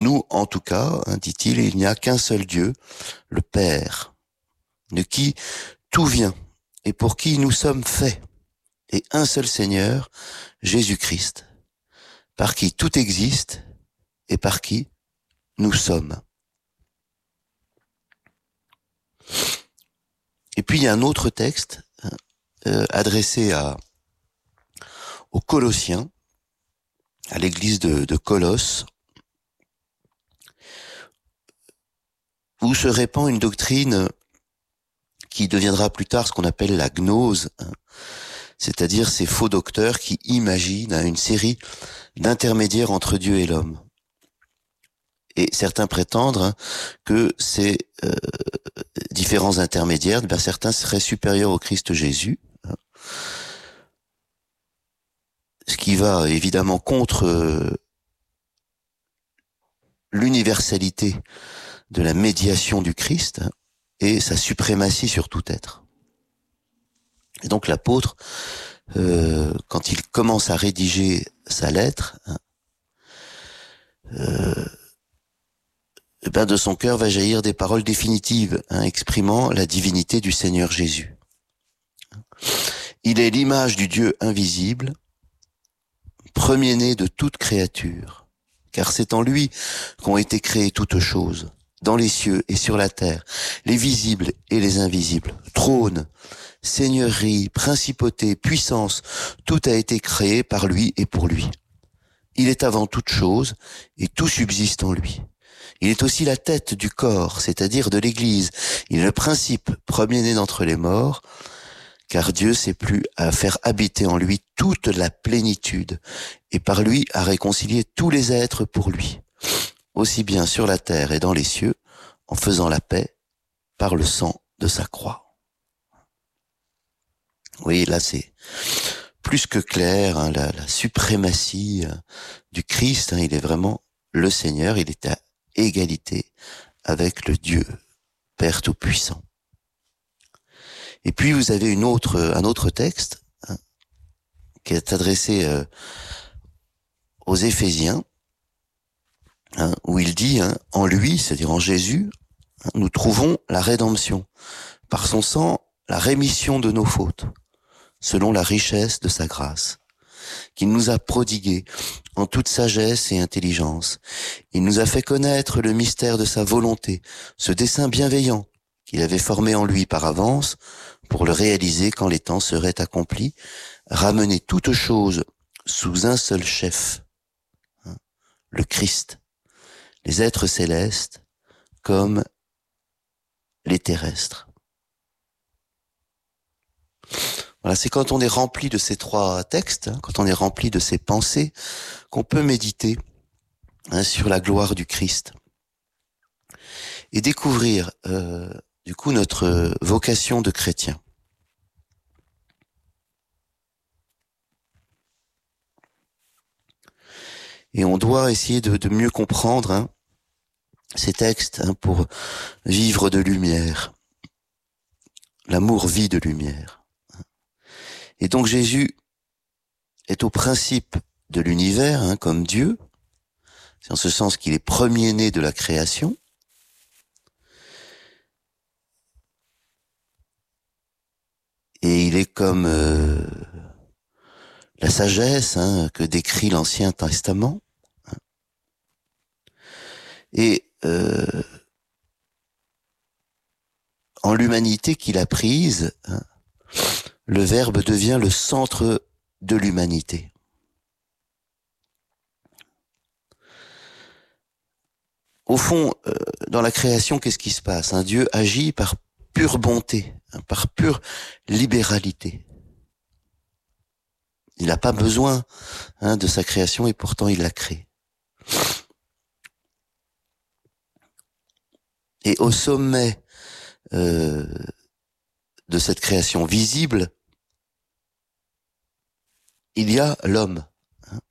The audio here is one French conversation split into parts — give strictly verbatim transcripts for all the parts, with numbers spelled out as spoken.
nous, en tout cas, hein, dit-il, il n'y a qu'un seul Dieu, le Père, de qui tout vient et pour qui nous sommes faits, et un seul Seigneur, Jésus-Christ, par qui tout existe et par qui nous sommes. Et puis il y a un autre texte euh, adressé à aux Colossiens, à l'église de, de Colosse, où se répand une doctrine qui deviendra plus tard ce qu'on appelle la gnose, hein, c'est-à-dire ces faux docteurs qui imaginent hein, une série d'intermédiaires entre Dieu et l'homme. Et certains prétendent hein, que ces euh, différents intermédiaires, ben, certains seraient supérieurs au Christ Jésus, hein, ce qui va évidemment contre euh, l'universalité de la médiation du Christ hein, et sa suprématie sur tout être. Et donc l'apôtre, euh, quand il commence à rédiger sa lettre, hein, euh, eh ben de son cœur va jaillir des paroles définitives, hein, exprimant la divinité du Seigneur Jésus. Il est l'image du Dieu invisible, premier-né de toute créature, car c'est en lui qu'ont été créées toutes choses, dans les cieux et sur la terre, les visibles et les invisibles, trônes, seigneuries, principautés, puissances, tout a été créé par lui et pour lui. Il est avant toute chose et tout subsiste en lui. Il est aussi la tête du corps, c'est-à-dire de l'Église. Il est le principe, premier-né d'entre les morts, car Dieu s'est plu à faire habiter en lui toute la plénitude, et par lui à réconcilier tous les êtres pour lui, aussi bien sur la terre et dans les cieux, en faisant la paix par le sang de sa croix. Oui, là c'est plus que clair, hein, la, la suprématie euh, du Christ, hein, il est vraiment le Seigneur, il est à égalité avec le Dieu, Père Tout-Puissant. Et puis vous avez une autre, un autre texte hein, qui est adressé euh, aux Éphésiens, hein, où il dit, hein, en lui, c'est-à-dire en Jésus, hein, nous trouvons la rédemption, par son sang, la rémission de nos fautes, selon la richesse de sa grâce, qu'il nous a prodigué en toute sagesse et intelligence. Il nous a fait connaître le mystère de sa volonté, ce dessein bienveillant qu'il avait formé en lui par avance, pour le réaliser quand les temps seraient accomplis, ramener toutes choses sous un seul chef, hein, le Christ, les êtres célestes comme les terrestres. Voilà, c'est quand on est rempli de ces trois textes, hein, quand on est rempli de ces pensées, qu'on peut méditer hein, sur la gloire du Christ et découvrir euh, du coup notre vocation de chrétien. Et on doit essayer de, de mieux comprendre hein, ces textes hein, pour vivre de lumière. L'amour vit de lumière. Et donc Jésus est au principe de l'univers hein, comme Dieu. C'est en ce sens qu'il est premier-né de la création. Et il est comme euh, la sagesse hein, que décrit l'Ancien Testament. Et euh, en l'humanité qu'il a prise, hein, le Verbe devient le centre de l'humanité. Au fond, euh, dans la création, qu'est-ce qui se passe hein? Dieu agit par pure bonté, hein, par pure libéralité. Il n'a pas besoin hein, de sa création et pourtant il l'a créée. Et au sommet euh, de cette création visible, il y a l'homme, hein,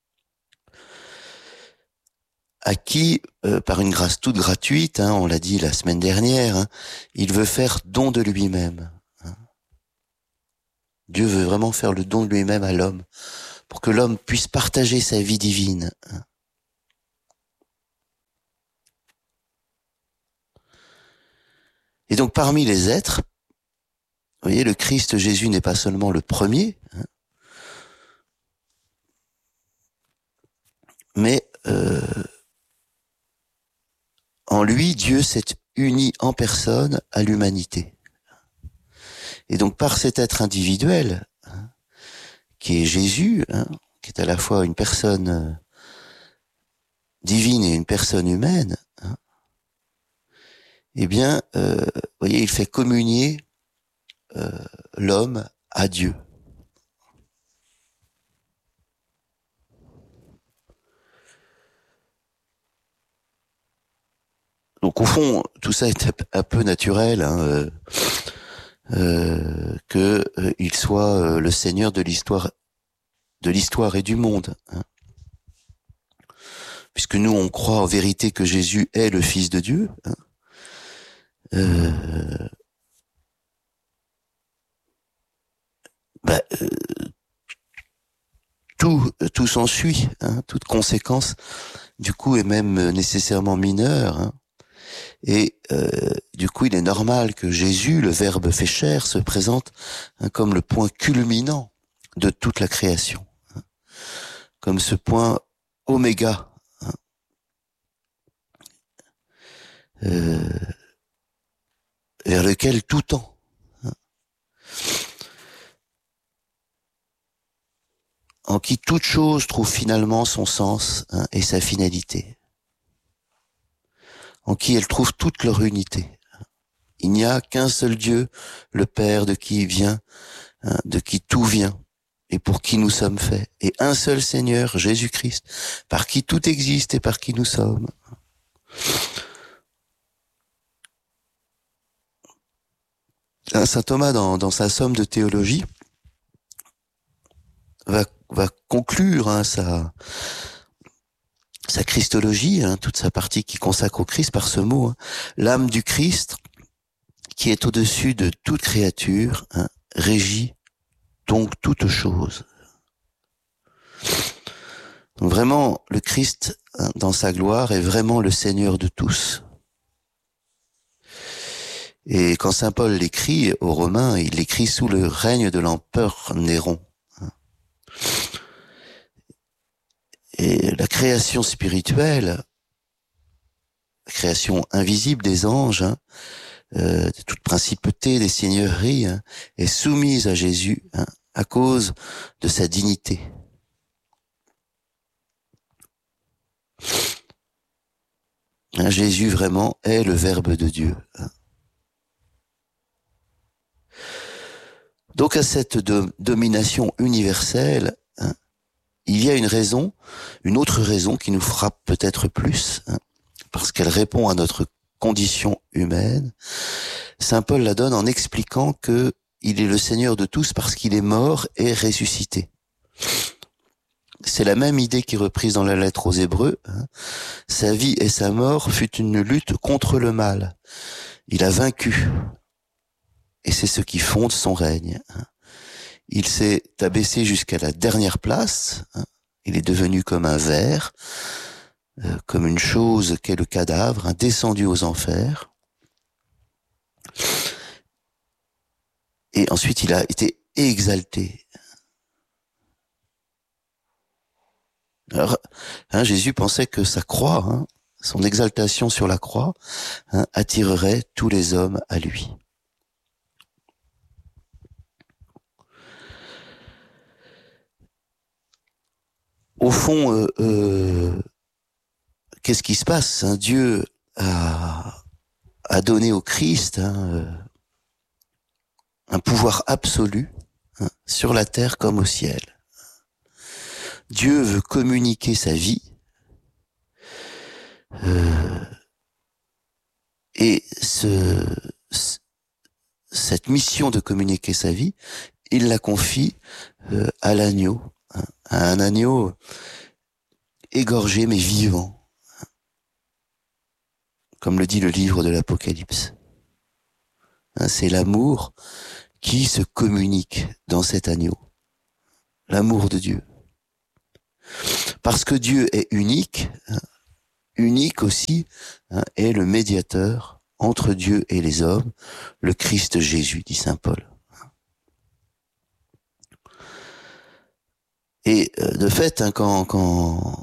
à qui, euh, par une grâce toute gratuite, hein, on l'a dit la semaine dernière, hein, il veut faire don de lui-même. Hein. Dieu veut vraiment faire le don de lui-même à l'homme, pour que l'homme puisse partager sa vie divine. Hein. Et donc parmi les êtres, vous voyez, le Christ Jésus n'est pas seulement le premier, hein, mais euh, en lui, Dieu s'est uni en personne à l'humanité. Et donc par cet être individuel, hein, qui est Jésus, hein, qui est à la fois une personne euh, divine et une personne humaine, hein, eh bien, euh, vous voyez, il fait communier euh, l'homme à Dieu. Donc au fond, tout ça est un peu naturel, hein, euh, euh, que euh, il soit euh, le Seigneur de l'histoire, de l'histoire et du monde, hein. Puisque nous on croit en vérité que Jésus est le Fils de Dieu, hein. Euh, bah, euh, tout tout s'ensuit, hein, toute conséquence du coup est même nécessairement mineure, hein. Et euh, du coup, il est normal que Jésus, le Verbe fait chair, se présente, hein, comme le point culminant de toute la création, hein, comme ce point oméga, hein, euh, vers lequel tout tend, hein, en qui toute chose trouve finalement son sens, hein, et sa finalité, en qui elles trouvent toute leur unité. Il n'y a qu'un seul Dieu, le Père, de qui vient, hein, de qui tout vient, et pour qui nous sommes faits, et un seul Seigneur, Jésus-Christ, par qui tout existe et par qui nous sommes. Saint Thomas, dans, dans sa somme de théologie, va, va conclure, hein, sa, sa christologie, hein, toute sa partie qui consacre au Christ par ce mot, hein, l'âme du Christ, qui est au-dessus de toute créature, hein, régit donc toute chose. Donc vraiment, le Christ, hein, dans sa gloire, est vraiment le Seigneur de tous. Et quand saint Paul l'écrit aux Romains, il l'écrit sous le règne de l'empereur Néron. Et la création spirituelle, la création invisible des anges, hein, euh, de toute principauté, des seigneuries, hein, est soumise à Jésus, hein, à cause de sa dignité. Hein, Jésus vraiment est le Verbe de Dieu. Hein. Donc à cette do- domination universelle, hein, il y a une raison, une autre raison qui nous frappe peut-être plus, hein, parce qu'elle répond à notre condition humaine. Saint Paul la donne en expliquant que il est le Seigneur de tous parce qu'il est mort et ressuscité. C'est la même idée qui est reprise dans la lettre aux Hébreux, hein. Sa vie et sa mort fut une lutte contre le mal. Il a vaincu. Et c'est ce qui fonde son règne, hein. Il s'est abaissé jusqu'à la dernière place, hein. Il est devenu comme un ver, euh, comme une chose qu'est le cadavre, hein, descendu aux enfers. Et ensuite, il a été exalté. Alors, hein, Jésus pensait que sa croix, hein, son exaltation sur la croix, hein, attirerait tous les hommes à lui. Au fond, euh, euh, qu'est-ce qui se passe, hein? Dieu a, a donné au Christ, hein, euh, un pouvoir absolu, hein, sur la terre comme au ciel. Dieu veut communiquer sa vie, euh, et ce, ce, cette mission de communiquer sa vie, il la confie euh, à l'agneau, hein, à un agneau égorgé mais vivant, hein, comme le dit le livre de l'Apocalypse. Hein, c'est l'amour qui se communique dans cet agneau, l'amour de Dieu. Parce que Dieu est unique, hein, unique aussi, hein, est le médiateur entre Dieu et les hommes, le Christ Jésus, dit saint Paul. Et de fait, hein, quand, quand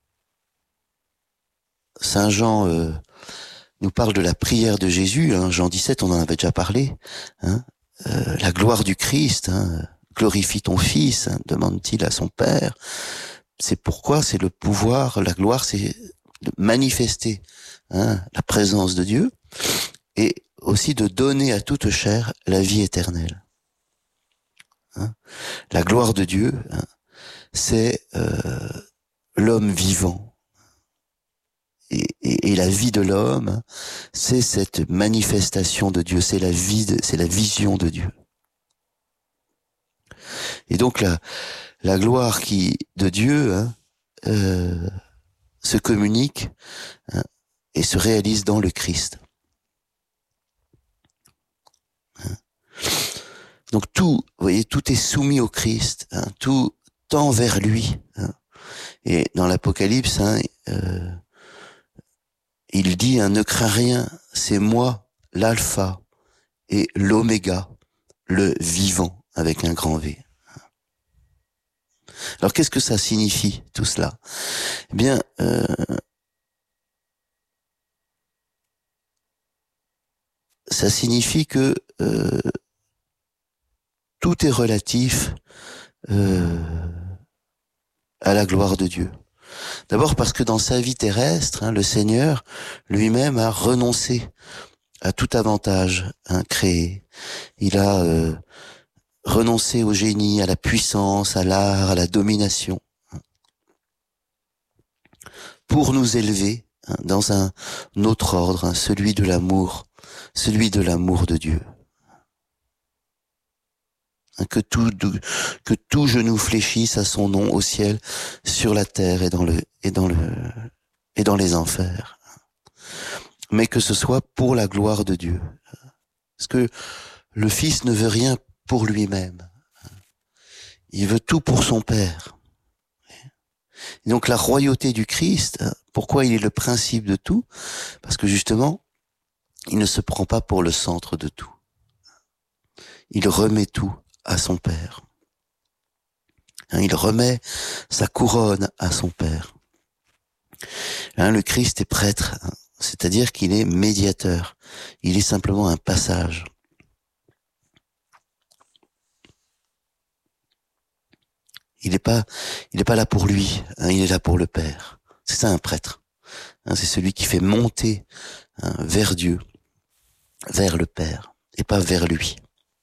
saint Jean euh, nous parle de la prière de Jésus, hein, Jean dix-sept, on en avait déjà parlé, hein, euh, la gloire du Christ, hein, glorifie ton Fils, hein, demande-t-il à son Père. C'est pourquoi c'est le pouvoir, la gloire, c'est de manifester hein, la présence de Dieu et aussi de donner à toute chair la vie éternelle. Hein. La gloire de Dieu, hein, c'est euh, l'homme vivant. Et, et, et la vie de l'homme, hein, c'est cette manifestation de Dieu, c'est la vie, de, c'est la vision de Dieu. Et donc la, la gloire qui de Dieu hein, euh, se communique hein, et se réalise dans le Christ. Hein. Donc tout, vous voyez, tout est soumis au Christ, hein, tout tend vers lui. Hein. Et dans l'Apocalypse, hein, euh, il dit hein, ne crains rien, c'est moi l'alpha et l'oméga, le vivant avec un grand V. Alors qu'est-ce que ça signifie tout cela? Eh bien, euh, ça signifie que euh, tout est relatif euh, à la gloire de Dieu. D'abord parce que dans sa vie terrestre, hein, le Seigneur lui-même a renoncé à tout avantage hein, créé. Il a euh, renoncé au génie, à la puissance, à l'art, à la domination, hein, pour nous élever hein, dans un autre ordre, hein, celui de l'amour, celui de l'amour de Dieu. Hein, que tout, que tout genou fléchisse à son nom au ciel, sur la terre et dans le et dans le et dans les enfers. Mais que ce soit pour la gloire de Dieu. Parce que le Fils ne veut rien pour lui-même. Il veut tout pour son Père. Et donc la royauté du Christ, pourquoi il est le principe de tout? Parce que justement, il ne se prend pas pour le centre de tout. Il remet tout à son Père. Il remet sa couronne à son Père. Le Christ est prêtre, c'est-à-dire qu'il est médiateur. Il est simplement un passage. Il n'est pas, il n'est pas là pour lui, hein, il est là pour le Père. C'est ça un prêtre. Hein, c'est celui qui fait monter hein, vers Dieu, vers le Père, et pas vers lui.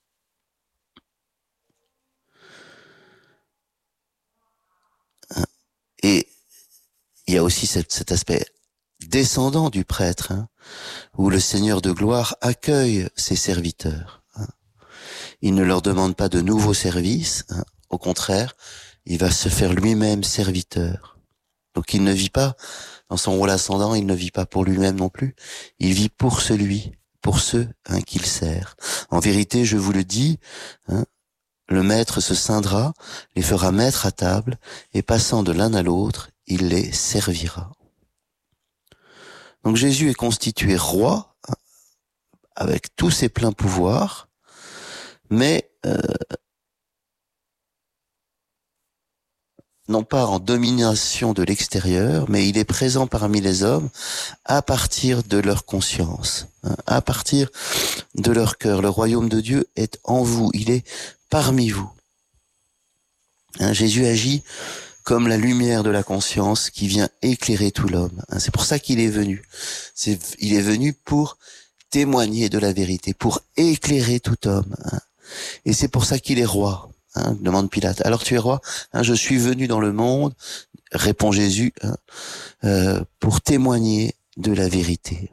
Hein, et il y a aussi cet, cet aspect descendant du prêtre, hein, où le Seigneur de gloire accueille ses serviteurs. Hein. Il ne leur demande pas de nouveaux services, hein, au contraire, il va se faire lui-même serviteur. Donc il ne vit pas, dans son rôle ascendant, il ne vit pas pour lui-même non plus. Il vit pour celui, pour ceux hein, qu'il sert. En vérité, je vous le dis, hein, le maître se scindra, les fera mettre à table, et passant de l'un à l'autre, il les servira. Donc Jésus est constitué roi, hein, avec tous ses pleins pouvoirs, mais euh, non pas en domination de l'extérieur, mais il est présent parmi les hommes à partir de leur conscience, hein, à partir de leur cœur. Le royaume de Dieu est en vous, il est parmi vous. Hein, Jésus agit comme la lumière de la conscience qui vient éclairer tout l'homme. Hein, c'est pour ça qu'il est venu. C'est, il est venu pour témoigner de la vérité, pour éclairer tout homme. Hein, et c'est pour ça qu'il est roi. Hein, demande Pilate. Alors tu es roi? Hein, je suis venu dans le monde, répond Jésus, hein, euh, pour témoigner de la vérité.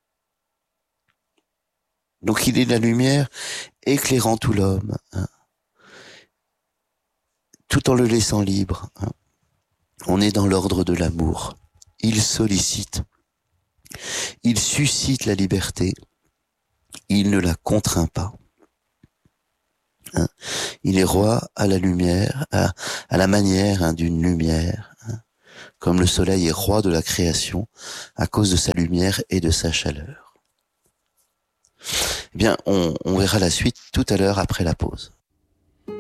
Donc il est la lumière éclairant tout l'homme, hein, tout en le laissant libre. Hein. On est dans l'ordre de l'amour. Il sollicite, il suscite la liberté, il ne la contraint pas. Hein. Il est roi à la lumière, à, à la manière hein, d'une lumière, hein, comme le soleil est roi de la création à cause de sa lumière et de sa chaleur. Bien, on, on verra la suite tout à l'heure après la pause.